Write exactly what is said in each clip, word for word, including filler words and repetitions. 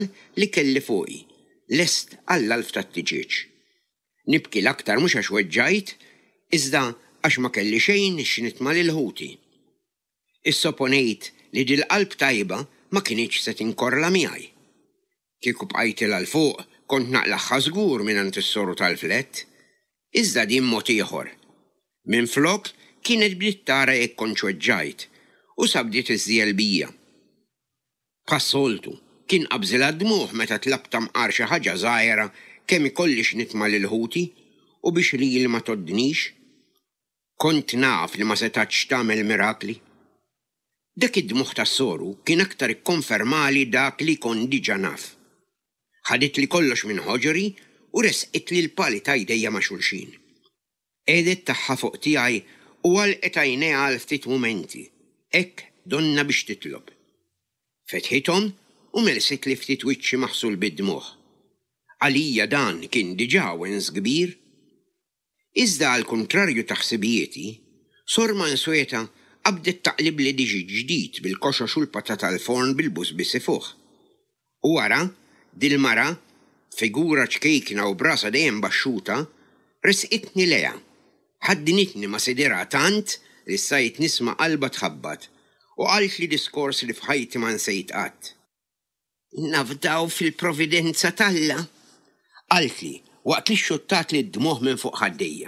li kelli fuqi, lest għall-alf tat-tiġiġ. Nibki l-aktar mhux għax weġġajt, iżda għax ma kelli xejn x'nitma' lil ħuti. Issopponejt li dil-qalb tajba ma kienx se tinkorla miegħi. Kieku bqajtilha l fuq kont naqlaħħa żgur mingħand is-soru tal-flett, iżda din mod ieħor. Minflok kienet bdiet tara jekk kont weġġajt u sabdiet iżżiel bija. Bħas-soltu kien qabżilha dmuħ meta tlabta mqar xi ħaġa żgħira kemm ikollix nitma' lil ħuti u biex li ma toddnix. Kont naf li ma setax tagħmel mirakli. Dak id-dmuħ tas-soru kien aktar ikkonfermali dak li kon diġà naf. Ħadet li kollox minn ħoġri u resqit li l-pali ta' jdejja ma' xulxin. Edet taħħa fuq tiegħi u għalqet għajnejha għal ftit mumenti, hekk donna biex titlob. Fetħithom u melset li ftit wiċċi maħsul bid-dmuħ. Għalija dan kien diġà wens kbir. Iżda għal kontrarju ta' ħsibijieti, Sor Mansueta qabdet taqlib li diġi ġdid bil-koxox u l-patata tal-forn bil-busbisi fuq. U wara, dil-mara, figura ċkejkna u brasa dejjem baxxuta, resqitni leja. Ħaddinitni ma sidera tant li sajt nisma' qalba tħabbat u qalt li diskors li f'ħajti ma nsejt qatt. Nafdaw fil-providenza talla, qalt li waqt li xuttat li d-dmuħ minn fuq ħaddejja.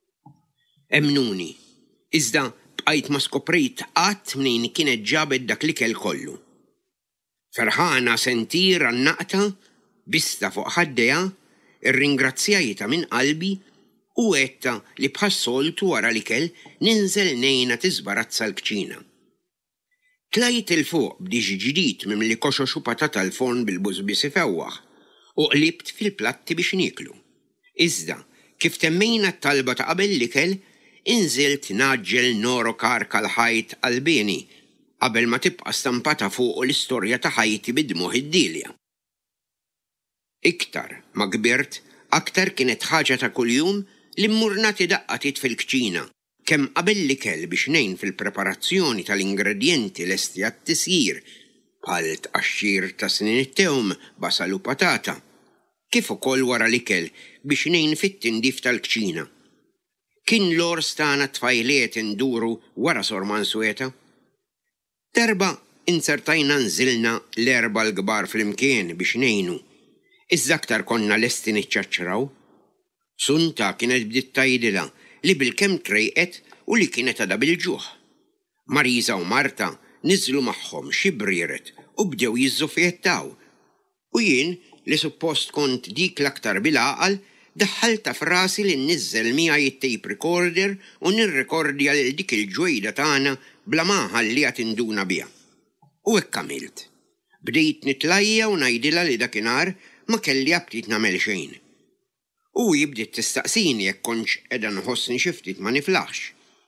Emnuni, iżda bqajt ma skoprejt qatt minn kienet ġabet dak l-ikel kollu. Ferħana sentir għannaqta, bista fuq ħaddejja, irringrazzjajta minn qalbi u għetta li bħas-soltu wara l-ikel ninżel nejna tiżbarazza l-kċina. Tlajt il-fuq b'diġi ġdid minn li koxox u patata l-forn bil-busbisi fewwaħ u qlibt fil-platti biex niklu. Iżda, kif temmejna t-talba ta' qabel l-ikel, inżilt naġġel noro karka l-ħajt qalbini qabel ma tibqa' stampata fuq l-istorja ta' ħajti bid-dmuħ id-dilja. Iktar ma kbirt, aktar kienet ħaġa ta' kuljum li mmurnati daqqatit fil-kċina, kemm qabel l-ikel biex ngħin fil-preparazzjoni tal-ingredjenti lesti għat-tisjir, bħal tqaxxir ta' snin it-tewm, basal u patata, kif ukoll wara l-ikel biex ngħin fit-tindif tal-kċina. Kien l-ors tagħna tfajliet induru wara Sor Mansueta. Darba insertajna nżilna l-erba l-kbar fl-imkien biex ngħinu, iżda aktar konna lesti niċċaċċraw. Sunta kienet bdiet tgħidilha li bil-kemm trejqet u li kienet għadha bil-ġuħ. Marisa u Marta niżlu magħhom xi brieret u bdew jiżżufjettaw. U jien li suppost kont dik l-aktar bil-għaqal daħħalta f'rasi li nniżżel miegħi it-tape recorder u nirrekordja lil dik il-ġwejda tagħna bla ma ħallija tinduna biha. U hekk għamilt. Bdejt nitlajja u ngħidilha li dakinhar ma kelli abtit nagħmel xejn. U jibdiet tistaqsini jekk kontx qiegħda nħossni xi ftit ma niflaħx.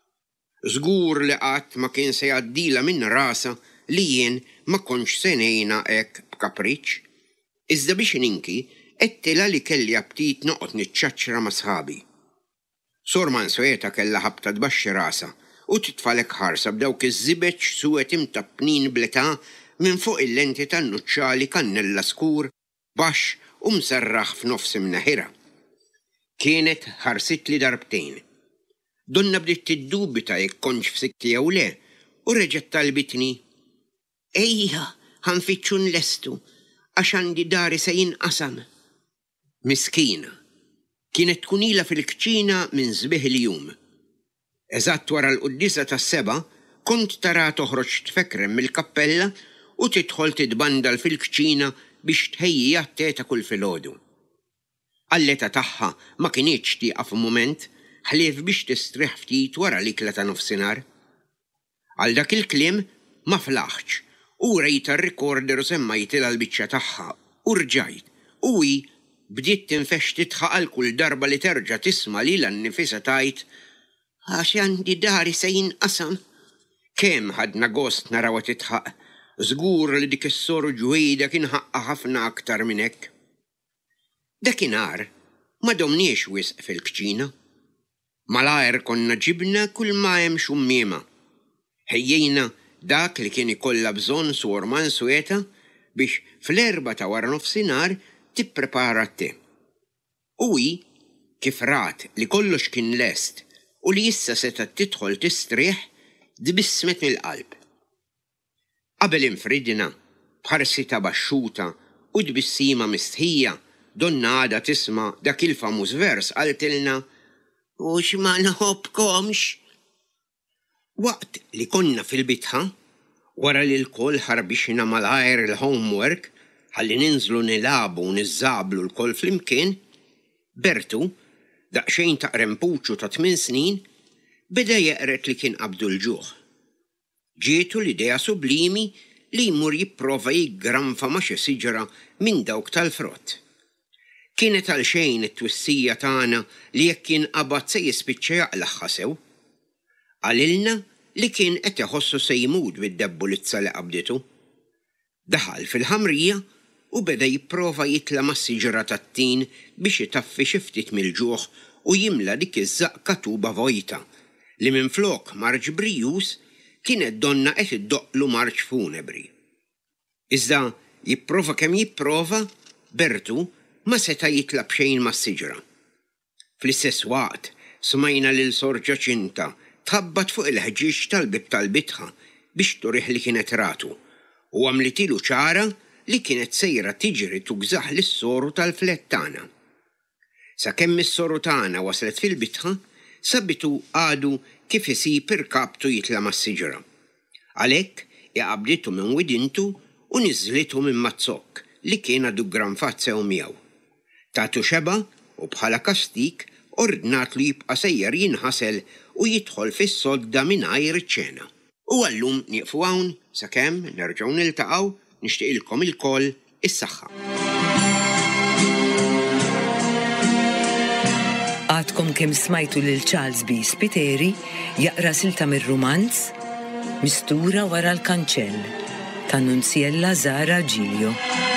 Żgur li qatt ma kien se jgħaddilha minn rasa li jien ma kontx se ngħinha hekk b'kapriċċ. Iżda biex ninki qedtilha li kelli aptit noqgħod niċċaċċra ma' sħabi. Sor Mansueta kellha ħabta tbaxxi rasa u titfalek ħarsa b'dawk iż-żibeġ suwed imtappnin bl-età minn fuq il-lenti tan-nuċċali kannella skur, baxx u mserraħ f'nofs imneħira. Kienet ħarsit li darbtejn. Donna bdiet tiddubita jekk kontx f'sikti jew le u reġgħet talbitni. Ejja, ħanfittxu nlestu għax għandi dari se jinqasam. Miskina, kienet tkun ilha fil-kċina minn sbieħ il-jum. Eżatt wara l-quddisa tas-seba' kont tara toħroġ tfekrem mill-kappella u tidħol titbandal fil-kċina biex tħejjija t-teta kull filgħodu. Għalleta tagħha ma kienitx tieqa f'mument ħlief biex tistrieħ ftit wara l-ikla ta' nofsinhar. Għal dak il-kliem ma flaħx u rejta r-recorder u semmajtilha l-biċċa tagħha u rġajt u hi bdiet tinfex titħaq għal kull darba li terġa' tisma' lilha nnifisha tgħid għax għandi dari se jinqasam. Kemm ħadna gost narawha titħaq, żgur li dik is-sor ġwejda kien ħaqqa ħafna aktar minn hekk. Dakinhar ma domniex wisq fil-kċina. Malajr konna ġibna kull ma hemm xummiema. Ħejjejna dak li kien ikollha bżonn Sor Mansueta biex fl-erba ta' wara nofsinhar tipprepara t-te. Uwi kif rat li kollox kien lest u li issa seta' tidħol tistrieħ dibismet mill-qalb. Qabel infridina b'ħarsita baxxuta u dbissima mistħija donna għada tisma' dak il-famuż vers qaltilna u x'ma nħobbkomx. Waqt li konna fil-bitħa, wara li l-koll ħarbixina mal-għajr il-homework, ħalli ninżlu nilabu u nizzablu l-koll flimkien, Bertu, daqxejn ta' rempuċu ta' tmin snin, beda jeqret li kien qabdu l-ġuħ. Ġietu l-idea sublimi li jmur jipprova jiggranfa ma' xi siġra minn dawk tal-frott. Kienet għal xejn it-twissija tagħna li jekk kien qabad se jispiċċa jaqlaħħa sew. Għalilna li kien qed iħossu se jmut bid-debbulizza li qabditu. Daħal fil-ħamrija u beda jipprova jitla mas-siġra tat-tin biex itaffi xi ftit mill-ġuħ u jimla dik iż-żaqqa tuba vojta li minflok marġ brijus kienet donna qed iddoqqlu marġ funebri. Iżda jipprova kemm jipprova, Bertu ma seta' jitla b'xejn mas-siġra. Fl-istess waqt smajna lil Sor Ġaċinta tħabbat fuq il-ħġieġ tal-bib tal-bitħa biex turiħ li kienet ratu u għamlitilu ċara li kienet sejra tiġri tugżaħ lis-soru tal-flettana. Sakemm is-soru tagħna waslet fil-bitħa, sabitu għadu kif isib irkabtu jitla mas-siġra. Għalhekk jaqabditu minn widintu u niżlitu minn mazzokk li kien għadu granfat sew miegħu. Tagħtu xeba u bħala kastik ordnat li jibqa' sejjer jinħasel u jidħol fis-sodda mingħajr iċ-ċena. U għallum nieqfu hawn sakemm nerġgħu niltaqgħu nixtieqilkom il-koll is-saħħa. Għadkom kemm smajtu lil Charles B. Spiteri jaqra silta mir-rumanz Mistura wara l-kanċell ta' Nunziella Zara Giglio.